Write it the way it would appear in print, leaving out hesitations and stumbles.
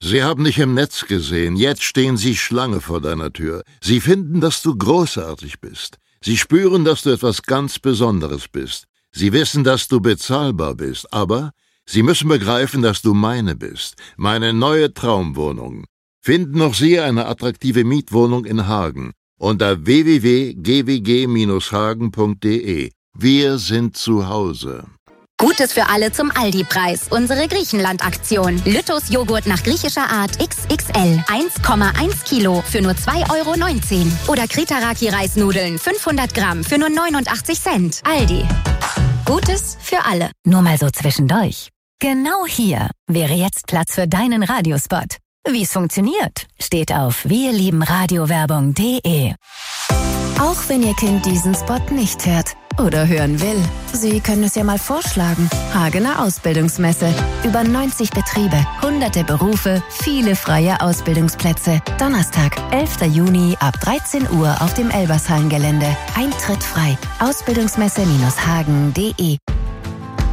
Sie haben dich im Netz gesehen, jetzt stehen sie Schlange vor deiner Tür. Sie finden, dass du großartig bist. Sie spüren, dass du etwas ganz Besonderes bist. Sie wissen, dass du bezahlbar bist, aber sie müssen begreifen, dass du meine bist. Meine neue Traumwohnung. Finden auch Sie eine attraktive Mietwohnung in Hagen unter www.gwg-hagen.de. Wir sind zu Hause. Gutes für alle zum Aldi-Preis. Unsere Griechenland-Aktion. Lüttos Joghurt nach griechischer Art XXL. 1,1 Kilo für nur 2,19 €. Oder Kritaraki-Reisnudeln 500 Gramm für nur 89 Cent. Aldi. Gutes für alle. Nur mal so zwischendurch. Genau hier wäre jetzt Platz für deinen Radiospot. Wie es funktioniert, steht auf wirliebenradiowerbung.de. Auch wenn Ihr Kind diesen Spot nicht hört oder hören will, Sie können es ja mal vorschlagen. Hagener Ausbildungsmesse. Über 90 Betriebe, hunderte Berufe, viele freie Ausbildungsplätze. Donnerstag, 11. Juni ab 13 Uhr auf dem Elbershallengelände. Eintritt frei. Ausbildungsmesse-hagen.de